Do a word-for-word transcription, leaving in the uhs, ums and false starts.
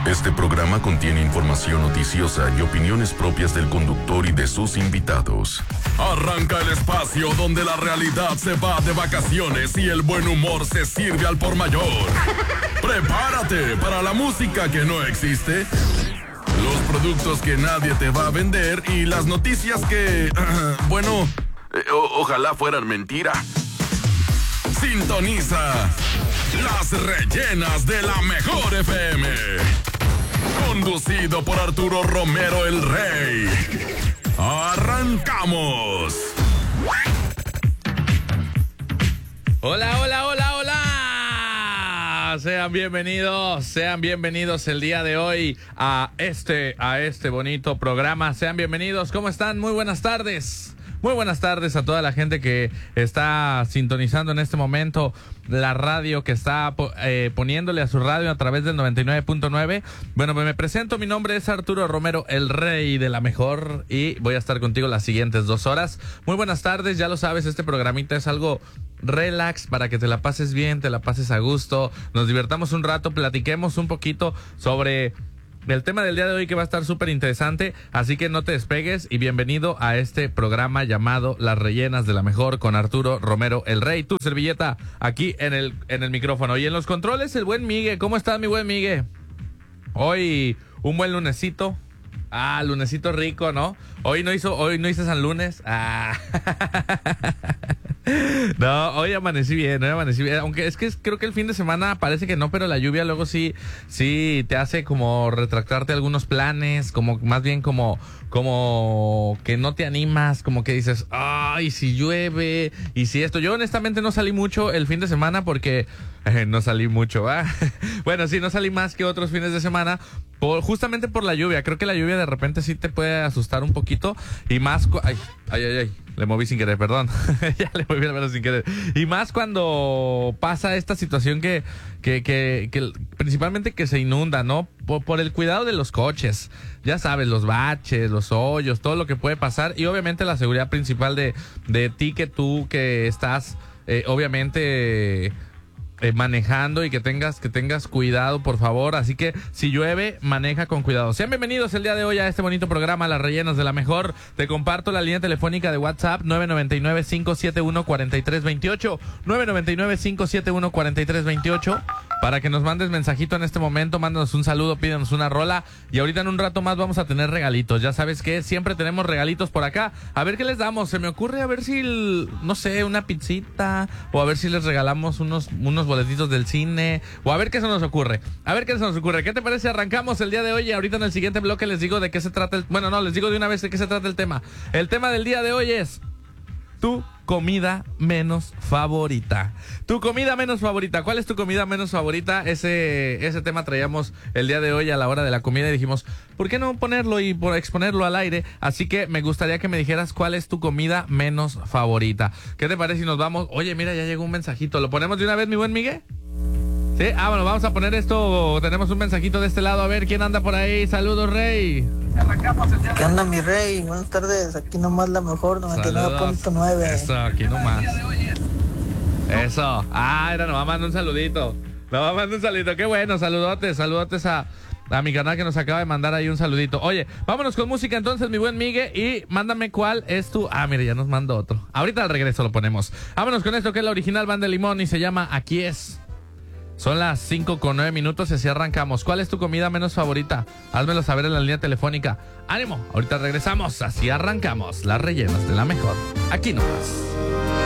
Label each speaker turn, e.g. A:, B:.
A: Este programa contiene información noticiosa y opiniones propias del conductor y de sus invitados. Arranca el espacio donde la realidad se va de vacaciones y el buen humor se sirve al por mayor. Prepárate para la música que no existe, los productos que nadie te va a vender y las noticias que, uh, bueno, eh, o- ojalá fueran mentira. Sintoniza Las Rellenas de la Mejor F M. Conducido por Arturo Romero el Rey. ¡Arrancamos!
B: Hola, hola, hola, hola. Sean bienvenidos, sean bienvenidos el día de hoy a este, a este bonito programa. Sean bienvenidos, ¿cómo están? Muy buenas tardes. Muy buenas tardes a toda la gente que está sintonizando en este momento la radio, que está eh, poniéndole a su radio a través del noventa y nueve punto nueve. Bueno, pues me presento, mi nombre es Arturo Romero, el Rey de la Mejor, y voy a estar contigo las siguientes dos horas. Muy buenas tardes, ya lo sabes, este programita es algo relax para que te la pases bien, te la pases a gusto, nos divertamos un rato, platiquemos un poquito sobre el tema del día de hoy, que va a estar súper interesante, así que no te despegues y bienvenido a este programa llamado Las Rellenas de la Mejor con Arturo Romero el Rey, tu servilleta aquí en el, en el micrófono. Y en los controles el buen Migue. ¿Cómo estás, mi buen Migue? Hoy un buen lunesito. Ah, lunesito rico, ¿no? Hoy no hizo, hoy no hice San Lunes. Ah. No, hoy amanecí bien, hoy amanecí bien. Aunque es que creo que el fin de semana parece que no, pero la lluvia luego sí, sí te hace como retractarte algunos planes, como más bien como, como que no te animas, como que dices, ay, si llueve, y si esto. Yo honestamente no salí mucho el fin de semana porque eh, no salí mucho, ¿va? Bueno, sí, no salí más que otros fines de semana. Por, justamente por la lluvia. Creo que la lluvia de repente sí te puede asustar un poquito. Y más... Cu- ay, ay, ay, ay. Le moví sin querer, perdón. Ya le moví la mano sin querer. Y más cuando pasa esta situación que, que, que, que principalmente que se inunda, ¿no? Por, por el cuidado de los coches. Ya sabes, los baches, los hoyos, todo lo que puede pasar. Y obviamente la seguridad principal de, de ti, que tú que estás, eh, obviamente... Eh, manejando, y que tengas que tengas cuidado, por favor. Así que si llueve, maneja con cuidado. Sean bienvenidos el día de hoy a este bonito programa, Las Rellenas de la Mejor. Te comparto la línea telefónica de WhatsApp, nueve nueve nueve, cinco siete uno, cuatro tres dos ocho, nueve nueve nueve, cinco siete uno, cuatro tres dos ocho, para que nos mandes mensajito en este momento. Mándanos un saludo, pídanos una rola, y ahorita en un rato más vamos a tener regalitos. Ya sabes que siempre tenemos regalitos por acá. A ver qué les damos. Se me ocurre a ver si el, no sé, una pizzita, o a ver si les regalamos unos unos boletitos del cine, o a ver qué se nos ocurre. A ver qué se nos ocurre. ¿Qué te parece? Arrancamos el día de hoy, y ahorita en el siguiente bloque les digo de qué se trata el... Bueno, no, les digo de una vez de qué se trata el tema. El tema del día de hoy es tu comida menos favorita. Tu comida menos favorita. ¿Cuál es tu comida menos favorita? Ese, ese tema traíamos el día de hoy a la hora de la comida y dijimos, ¿por qué no ponerlo y por exponerlo al aire? Así que me gustaría que me dijeras cuál es tu comida menos favorita. ¿Qué te parece si nos vamos? Oye, mira, ya llegó un mensajito. ¿Lo ponemos de una vez, mi buen Miguel? Sí, ah, bueno, vamos a poner esto. Tenemos un mensajito de este lado. A ver, ¿quién anda por ahí? Saludos, Rey.
C: ¿Qué onda, mi Rey? Buenas tardes, aquí nomás la mejor, noventa y nueve punto nueve.
B: Eso, aquí nomás. Eso. Ah, era, nos va a mandar un saludito. Nos va a mandar un saludito. Qué bueno, saludotes, saludotes a, a mi canal que nos acaba de mandar ahí un saludito. Oye, vámonos con música entonces, mi buen Migue, y mándame cuál es tu... Ah, mire, ya nos mandó otro. Ahorita al regreso lo ponemos. Vámonos con esto que es la original Banda de Limón y se llama Aquí es. Son las cinco con nueve minutos y así arrancamos. ¿Cuál es tu comida menos favorita? Házmelo saber en la línea telefónica. ¡Ánimo! Ahorita regresamos. Así arrancamos. Las Rellenas de la Mejor. Aquí nomás.